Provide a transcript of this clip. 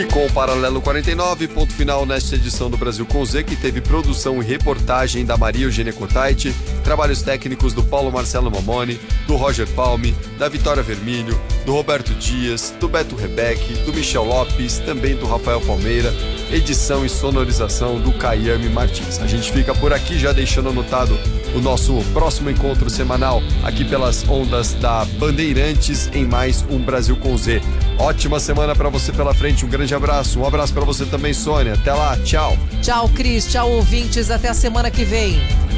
E com o Paralelo 49, ponto final nesta edição do Brasil com Z, que teve produção e reportagem da Maria Eugênia Cotaiti, trabalhos técnicos do Paulo Marcelo Mamoni, do Roger Palme, da Vitória Vermilho, do Roberto Dias, do Beto Rebeck, do Michel Lopes, também do Rafael Palmeira, edição e sonorização do Caiame Martins. A gente fica por aqui já deixando anotado o nosso próximo encontro semanal aqui pelas ondas da Bandeirantes em mais um Brasil com Z. Ótima semana para você pela frente, um grande abraço, um abraço para você também, Sônia. Até lá, tchau. Tchau, Cris, tchau, ouvintes, até a semana que vem.